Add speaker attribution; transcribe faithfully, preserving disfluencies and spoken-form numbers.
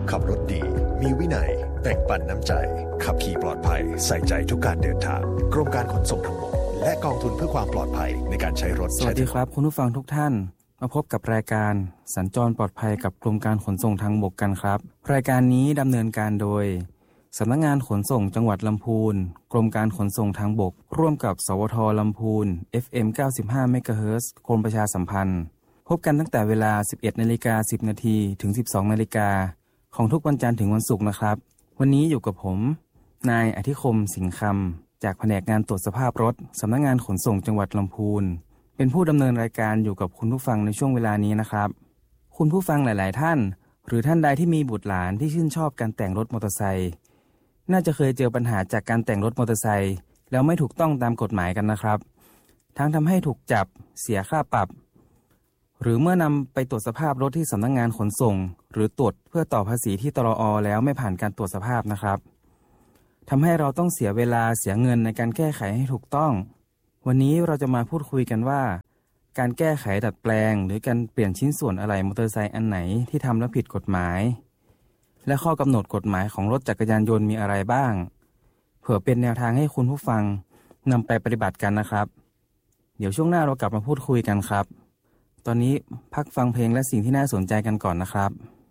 Speaker 1: ขับรถดีมีวินัยแบ่งปันน้ำใจขับขี่ปลอดภัยใส่ใจทุกการเดินทางกรมการขนส่งทางบกและกองทุนเพื่อความปลอดภัยในการใช้รถ
Speaker 2: สวัสดีครับคุณผู้ฟังทุกท่านมาพบกับรายการสัญจรปลอดภัยกับกรมการขนส่งทางบกกันครับรายการนี้ดำเนินการโดยสำนักงานขนส่งจังหวัดลำพูนกรมการขนส่งทางบกร่วมกับสวทลำพูน เอฟ เอ็ม เก้าสิบห้า เมกะเฮิรตซ์กรมประชาสัมพันธ์พบกันตั้งแต่เวลา สิบเอ็ดนาฬิกาสิบนาทีถึง สิบสองนาฬิกาของทุกวันจันทร์ถึงวันศุกร์นะครับวันนี้อยู่กับผมนายอธิคมสิงห์คำจากแผนกงานตรวจสภาพรถสำนักงานขนส่งจังหวัดลำพูนเป็นผู้ดำเนินรายการอยู่กับคุณผู้ฟังในช่วงเวลานี้นะครับคุณผู้ฟังหลายๆท่านหรือท่านใดที่มีบุตรหลานที่ชื่นชอบการแต่งรถมอเตอร์ไซค์น่าจะเคยเจอปัญหาจากการแต่งรถมอเตอร์ไซค์แล้วไม่ถูกต้องตามกฎหมายกันนะครับทั้งทำให้ถูกจับเสียค่าปรับหรือเมื่อนำไปตรวจสภาพรถที่สำนักงานขนส่งหรือตรวจเพื่อต่อภาษีที่ตรอ.แล้วไม่ผ่านการตรวจสภาพนะครับทำให้เราต้องเสียเวลาเสียเงินในการแก้ไขให้ถูกต้องวันนี้เราจะมาพูดคุยกันว่าการแก้ไขดัดแปลงหรือการเปลี่ยนชิ้นส่วนอะไหล่มอเตอร์ไซค์อันไหนที่ทำแล้วผิดกฎหมายและข้อกำหนดกฎหมายของรถจักรยานยนต์มีอะไรบ้างเผื่อเป็นแนวทางให้คุณผู้ฟังนำไปปฏิบัติกันนะครับเดี๋ยวช่วงหน้าเรากลับมาพูดคุยกันครับตอนนี้พักฟังเพลงและสิ่งที่น่าสนใจกันก่อนนะครับ